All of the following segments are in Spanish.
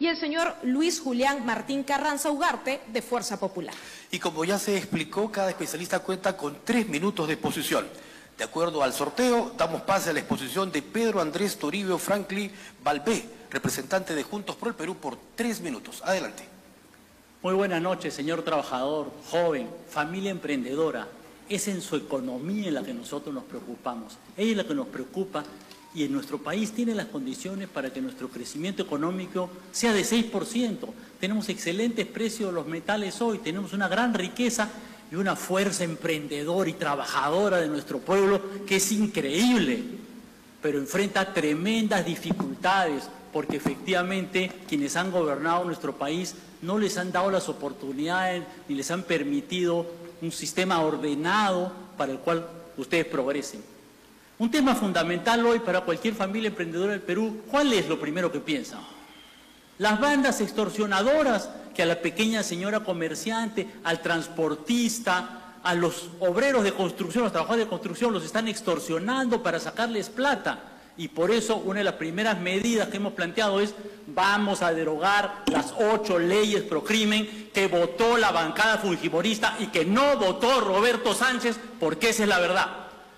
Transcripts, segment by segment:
y el señor Luis Julián Martín Carranza Ugarte, de Fuerza Popular. Y como ya se explicó, cada especialista cuenta con 3 minutos de exposición. De acuerdo al sorteo, damos pase a la exposición de Pedro Andrés Toribio Franklin Balbé, representante de Juntos por el Perú, por 3 minutos. Adelante. Muy buenas noches, señor trabajador, joven, familia emprendedora. Es en su economía en la que nosotros nos preocupamos. Ella es la que nos preocupa y en nuestro país tiene las condiciones para que nuestro crecimiento económico sea de 6%. Tenemos excelentes precios de los metales hoy, tenemos una gran riqueza y una fuerza emprendedora y trabajadora de nuestro pueblo que es increíble, pero enfrenta tremendas dificultades porque efectivamente quienes han gobernado nuestro país no les han dado las oportunidades ni les han permitido un sistema ordenado para el cual ustedes progresen. Un tema fundamental hoy para cualquier familia emprendedora del Perú, ¿cuál es lo primero que piensan? Las bandas extorsionadoras que a la pequeña señora comerciante, al transportista, a los obreros de construcción, los trabajadores de construcción, los están extorsionando para sacarles plata. Y por eso una de las primeras medidas que hemos planteado es vamos a derogar las 8 leyes pro crimen que votó la bancada fujimorista y que no votó Roberto Sánchez, porque esa es la verdad.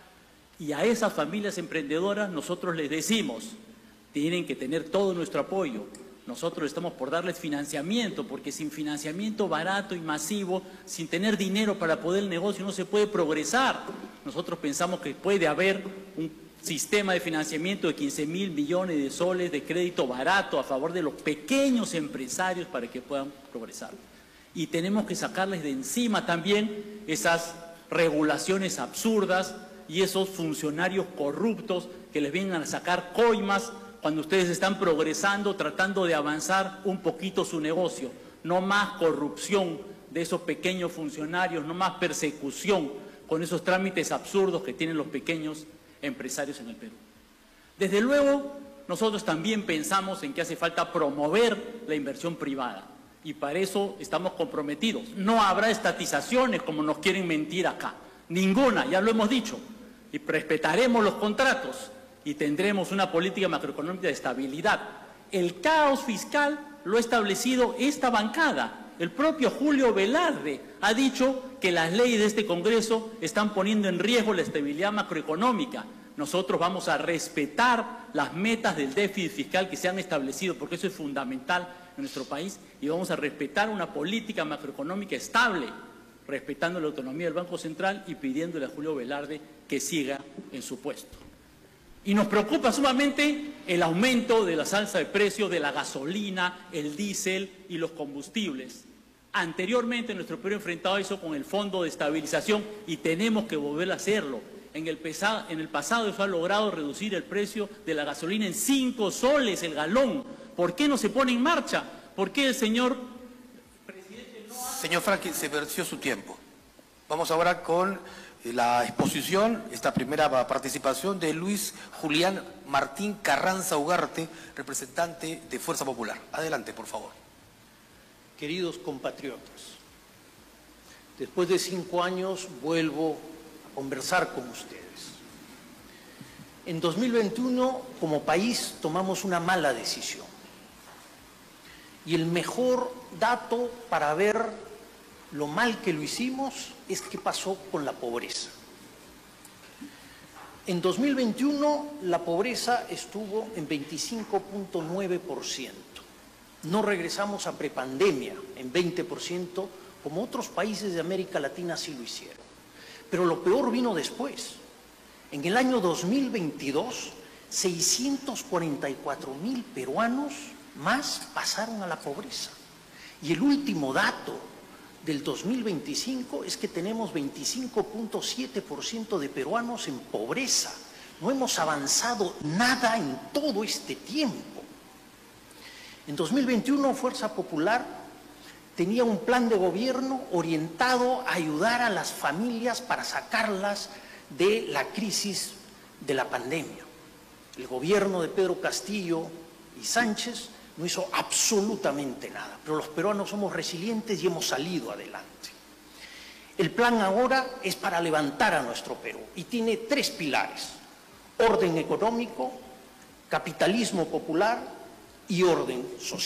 Y a esas familias emprendedoras nosotros les decimos, tienen que tener todo nuestro apoyo. Nosotros estamos por darles financiamiento, porque sin financiamiento barato y masivo, sin tener dinero para poder el negocio, no se puede progresar. Nosotros pensamos que puede haber un sistema de financiamiento de 15.000 millones de soles de crédito barato a favor de los pequeños empresarios para que puedan progresar. Y tenemos que sacarles de encima también esas regulaciones absurdas y esos funcionarios corruptos que les vienen a sacar coimas cuando ustedes están progresando, tratando de avanzar un poquito su negocio. No más corrupción de esos pequeños funcionarios, no más persecución con esos trámites absurdos que tienen los pequeños empresarios en el Perú. Desde luego, nosotros también pensamos en que hace falta promover la inversión privada y para eso estamos comprometidos. No habrá estatizaciones como nos quieren mentir acá, ninguna, ya lo hemos dicho, y respetaremos los contratos y tendremos una política macroeconómica de estabilidad. El caos fiscal lo ha establecido esta bancada. El propio Julio Velarde ha dicho que las leyes de este Congreso están poniendo en riesgo la estabilidad macroeconómica. Nosotros vamos a respetar las metas del déficit fiscal que se han establecido, porque eso es fundamental en nuestro país, y vamos a respetar una política macroeconómica estable, respetando la autonomía del Banco Central y pidiéndole a Julio Velarde que siga en su puesto. Y nos preocupa sumamente el aumento de la alza de precios de la gasolina, el diésel y los combustibles. Anteriormente nuestro Perú enfrentado eso con el Fondo de Estabilización y tenemos que volver a hacerlo. En el pasado eso ha logrado reducir el precio de la gasolina en 5 soles el galón. ¿Por qué no se pone en marcha? ¿Por qué el señor presidente no hace... Señor Franklin, se venció su tiempo. Vamos ahora con la exposición, esta primera participación de Luis Julián Martín Carranza Ugarte, representante de Fuerza Popular. Adelante, por favor. Queridos compatriotas, después de 5 años vuelvo a conversar con ustedes. En 2021, como país, tomamos una mala decisión. Y el mejor dato para ver lo mal que lo hicimos es qué pasó con la pobreza. En 2021 la pobreza estuvo en 25.9%. No regresamos a prepandemia en 20%, como otros países de América Latina sí lo hicieron. Pero lo peor vino después. En el año 2022, 644.000 peruanos más pasaron a la pobreza. Y el último dato del 2025 es que tenemos 25.7% de peruanos en pobreza. No hemos avanzado nada en todo este tiempo. En 2021, Fuerza Popular tenía un plan de gobierno orientado a ayudar a las familias para sacarlas de la crisis de la pandemia. El gobierno de Pedro Castillo y Sánchez no hizo absolutamente nada, pero los peruanos somos resilientes y hemos salido adelante. El plan ahora es para levantar a nuestro Perú y tiene 3 pilares: orden económico, capitalismo popular y orden social.